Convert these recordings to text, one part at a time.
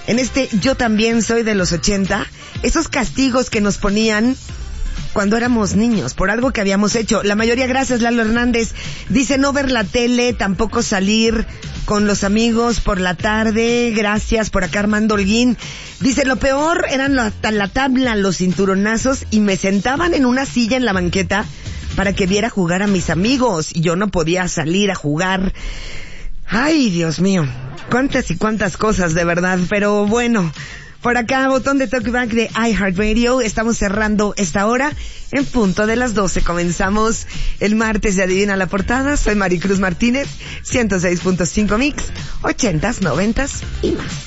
en este Yo también soy de los 80, esos castigos que nos ponían cuando éramos niños, por algo que habíamos hecho. La mayoría, gracias Lalo Hernández, dice no ver la tele, tampoco salir con los amigos por la tarde, gracias. Por acá Armando Holguín dice, lo peor eran la tabla, los cinturonazos, y me sentaban en una silla en la banqueta para que viera jugar a mis amigos, y yo no podía salir a jugar. Ay, Dios mío, cuántas y cuántas cosas, de verdad. Pero bueno, por acá, botón de talkback de iHeartRadio. Estamos cerrando esta hora en punto de las 12. Comenzamos el martes de Adivina la Portada. Soy Maricruz Martínez, 106.5 Mix, 80s, 90s y más.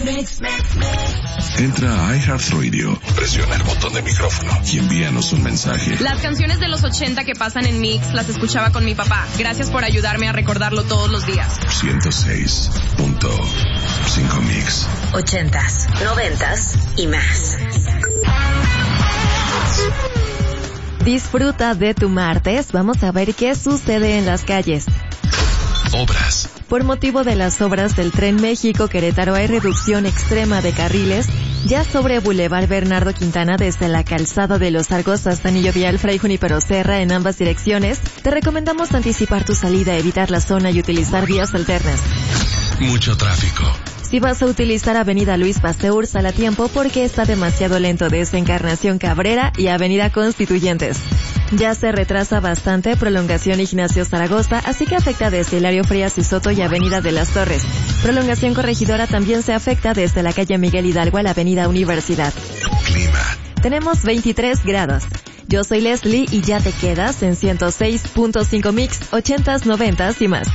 Entra a iHeartRadio, presiona el botón de micrófono y envíanos un mensaje. Las canciones de los 80 que pasan en Mix las escuchaba con mi papá. Gracias por ayudarme a recordarlo todos los días. 106.5 Mix. 80s, 90s y más. Disfruta de tu martes. Vamos a ver qué sucede en las calles. Obras. Por motivo de las obras del Tren México-Querétaro hay reducción extrema de carriles, ya sobre Boulevard Bernardo Quintana desde la calzada de Los Argos hasta Anillo Vial Fray Junípero Serra en ambas direcciones. Te recomendamos anticipar tu salida, evitar la zona y utilizar vías alternas. Mucho tráfico. Si vas a utilizar Avenida Luis Pasteur, sal a tiempo porque está demasiado lento desde Encarnación Cabrera y Avenida Constituyentes. Ya se retrasa bastante prolongación Ignacio Zaragoza, así que afecta desde Hilario Frías y Soto y Avenida de las Torres. Prolongación Corregidora también se afecta desde la calle Miguel Hidalgo a la Avenida Universidad. Clima. Tenemos 23 grados. Yo soy Leslie y ya te quedas en 106.5 Mix, 80s, 90s y más.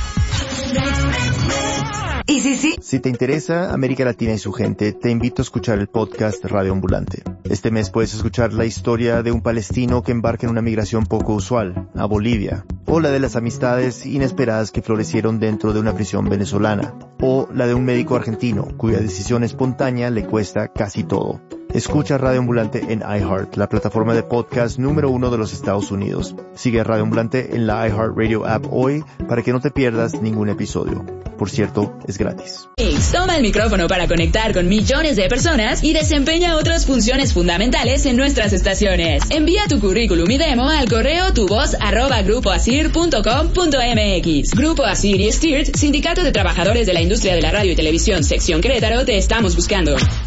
Y sí. Si te interesa América Latina y su gente, te invito a escuchar el podcast Radio Ambulante. Este mes puedes escuchar la historia de un palestino que embarca en una migración poco usual, a Bolivia, o la de las amistades inesperadas que florecieron dentro de una prisión venezolana, o la de un médico argentino cuya decisión espontánea le cuesta casi todo. Escucha Radio Ambulante en iHeart, la plataforma de podcast número 1 de los Estados Unidos. Sigue Radio Ambulante en la iHeartRadio app hoy para que no te pierdas ningún episodio. Por cierto, es gratis. Mix toma el micrófono para conectar con millones de personas y desempeña otras funciones fundamentales en nuestras estaciones. Envía tu currículum y demo al correo tuvoz@grupoasir.com.mx. Grupo Asir y Stirt, Sindicato de Trabajadores de la Industria de la Radio y Televisión, Sección Querétaro, te estamos buscando.